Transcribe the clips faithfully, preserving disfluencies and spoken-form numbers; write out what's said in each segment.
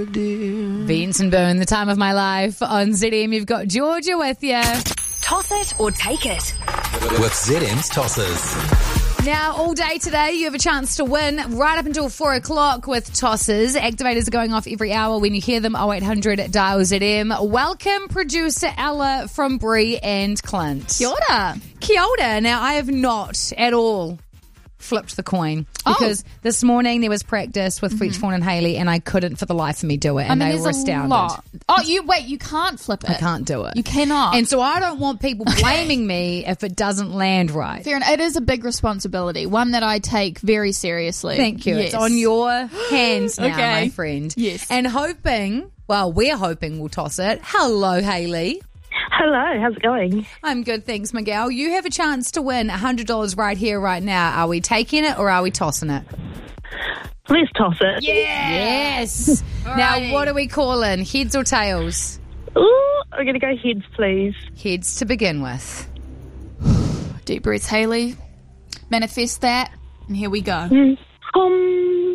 Vince and Boone, the time of my life on Z M. You've got Georgia with you. Toss it or take it. With Z M's Tossers. Now, all day today, you have a chance to win right up until four o'clock with Tossers. Activators are going off every hour when you hear them. oh eight hundred dial Z M. Welcome, producer Ella from Bree and Clint. Kia ora. Kia ora. Now, I have not at all flipped the coin because oh. this morning there was practice with Fletch Fawn and Haley and I couldn't for the life of me do it and I mean, they were a astounded. Lot. Oh, you wait, you can't flip it. I can't do it. You cannot. And so I don't want people blaming me if it doesn't land right. Fair enough. It is a big responsibility, one that I take very seriously. Thank you. Yes. It's on your hands now, okay. my friend. Yes. And hoping, well, we're hoping we'll toss it. Hello, Haley. Hello, how's it going? I'm good, thanks, Miguel. You have a chance to win one hundred dollars right here, right now. Are we taking it or are we tossing it? Let's toss it. Yeah. Yes. Now, what are we calling? Heads or tails? Ooh, I'm going to go heads, please. Heads to begin with. Deep breaths, Haley. Manifest that. And here we go. Mm. Um.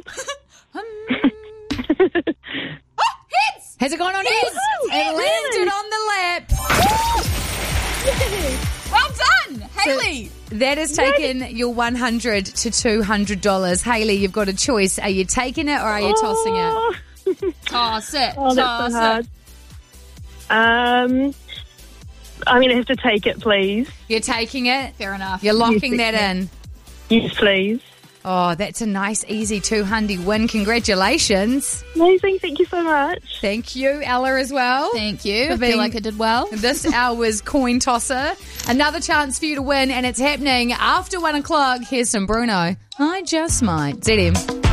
Heads! Has it gone on Yes. heads? It landed on the lap. Well done, Haley. So that has taken your one hundred dollars to two hundred dollars. Haley, you've got a choice. Are you taking it or are you tossing it? Toss it. Oh, that's Toss so hard. it. Um, I'm going to have to take it, please. You're taking it? Fair enough. You're locking Yes, that in? Yes, please. Oh, that's a nice, easy two hundred win. Congratulations. Amazing. Thank you so much. Thank you, Ella, as well. Thank you. I For being- feel like I did well. This hour's coin tosser. Another chance for you to win, and it's happening after one o'clock. Here's some Bruno. I just might. Z M.